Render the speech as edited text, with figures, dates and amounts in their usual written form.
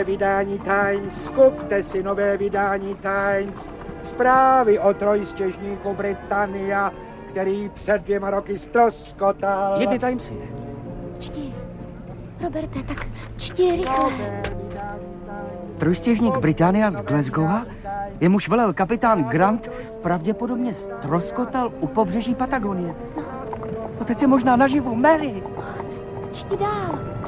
Vydání Times, kupte si nové vydání Times. Zprávy o trojstěžníku Britannia, který před 2 roky ztroskotal. Jedny Timesy. Čti. Roberte, tak čti rychle. Trojstěžník Britannia z Glasgowa, jemuž velel kapitán Grant, pravděpodobně ztroskotal u pobřeží Patagonie. No teď je možná naživu, Mary. Čti dál.